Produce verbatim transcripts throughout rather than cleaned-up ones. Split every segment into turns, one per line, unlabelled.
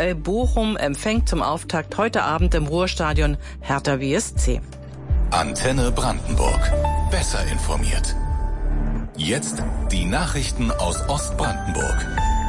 VfL Bochum empfängt zum Auftakt heute Abend im Ruhrstadion Hertha B S C.
Antenne Brandenburg. Besser informiert. Jetzt die Nachrichten aus Ostbrandenburg.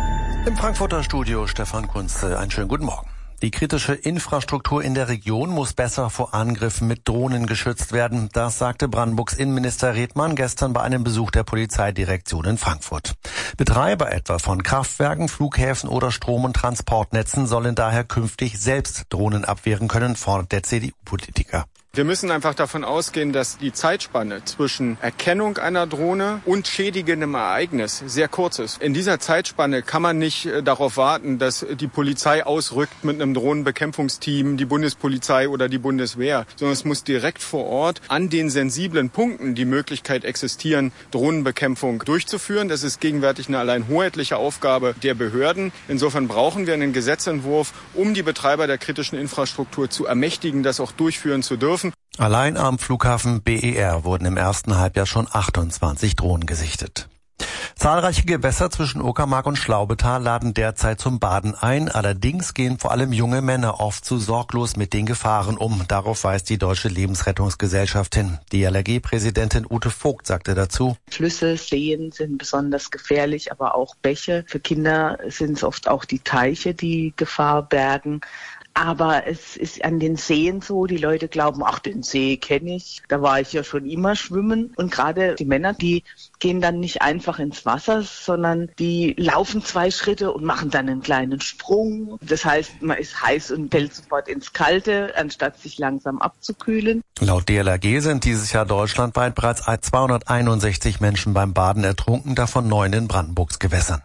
Im Frankfurter Studio Stefan Kunze. Einen schönen guten Morgen. Die kritische Infrastruktur in der Region muss besser vor Angriffen mit Drohnen geschützt werden. Das sagte Brandenburgs Innenminister Redmann gestern bei einem Besuch der Polizeidirektion in Frankfurt. Betreiber etwa von Kraftwerken, Flughäfen oder Strom- und Transportnetzen sollen daher künftig selbst Drohnen abwehren können, fordert der C D U-Politiker.
Wir müssen einfach davon ausgehen, dass die Zeitspanne zwischen Erkennung einer Drohne und schädigendem Ereignis sehr kurz ist. In dieser Zeitspanne kann man nicht darauf warten, dass die Polizei ausrückt mit einem Drohnenbekämpfungsteam, die Bundespolizei oder die Bundeswehr, sondern es muss direkt vor Ort an den sensiblen Punkten die Möglichkeit existieren, Drohnenbekämpfung durchzuführen. Das ist gegenwärtig eine allein hoheitliche Aufgabe der Behörden. Insofern brauchen wir einen Gesetzentwurf, um die Betreiber der kritischen Infrastruktur zu ermächtigen, das auch durchführen zu dürfen.
Allein am Flughafen B E R wurden im ersten Halbjahr schon achtundzwanzig Drohnen gesichtet. Zahlreiche Gewässer zwischen Uckermark und Schlaubetal laden derzeit zum Baden ein. Allerdings gehen vor allem junge Männer oft zu sorglos mit den Gefahren um. Darauf weist die Deutsche Lebensrettungsgesellschaft hin. Die L R G-Präsidentin Ute Vogt sagte dazu:
Flüsse, Seen sind besonders gefährlich, aber auch Bäche. Für Kinder sind es oft auch die Teiche, die Gefahr bergen. Aber es ist an den Seen so, die Leute glauben, ach, den See kenne ich, da war ich ja schon immer schwimmen. Und gerade die Männer, die gehen dann nicht einfach ins Wasser, sondern die laufen zwei Schritte und machen dann einen kleinen Sprung. Das heißt, man ist heiß und fällt sofort ins Kalte, anstatt sich langsam abzukühlen.
Laut D L R G sind dieses Jahr deutschlandweit bereits zweihunderteinundsechzig Menschen beim Baden ertrunken, davon neun in Brandenburgs Gewässern.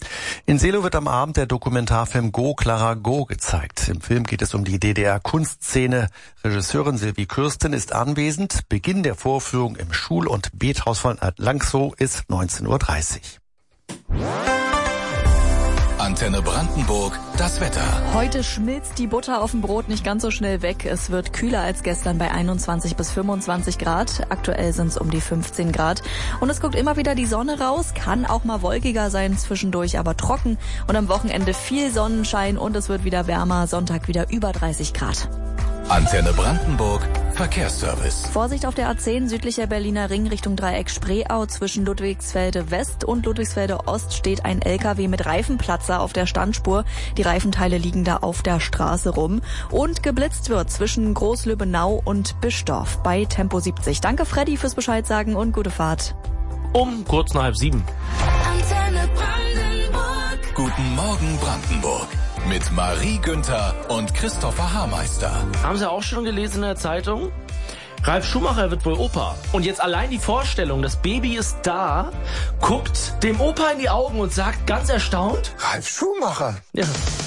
In Seelow wird am Abend der Dokumentarfilm Go, Clara, Go gezeigt. Im Film geht es um die D D R-Kunstszene. Regisseurin Sylvie Kürsten ist anwesend. Beginn der Vorführung im Schul- und Bethaus von Langsow ist neunzehn Uhr dreißig.
Antenne Brandenburg, das Wetter.
Heute schmilzt die Butter auf dem Brot nicht ganz so schnell weg. Es wird kühler als gestern bei einundzwanzig bis fünfundzwanzig Grad. Aktuell sind es um die fünfzehn Grad. Und es guckt immer wieder die Sonne raus. Kann auch mal wolkiger sein zwischendurch, aber trocken. Und am Wochenende viel Sonnenschein und es wird wieder wärmer. Sonntag wieder über dreißig Grad.
Antenne Brandenburg, Verkehrsservice.
Vorsicht auf der A zehn, südlicher Berliner Ring Richtung Dreieck Spreeau. Zwischen Ludwigsfelde West und Ludwigsfelde Ost steht ein L K W mit Reifenplatzer auf der Standspur. Die Reifenteile liegen da auf der Straße rum. Und geblitzt wird zwischen Großlöbenau und Bischdorf bei Tempo siebzig. Danke Freddy fürs Bescheid sagen und gute Fahrt.
Um kurz nach halb sieben.
Antenne Brandenburg. Guten Morgen Brandenburg. Mit Marie Günther und Christopher Haarmeister.
Haben Sie auch schon gelesen in der Zeitung? Ralf Schumacher wird wohl Opa. Und jetzt allein die Vorstellung, das Baby ist da, guckt dem Opa in die Augen und sagt ganz erstaunt:
Ralf Schumacher?
Ja.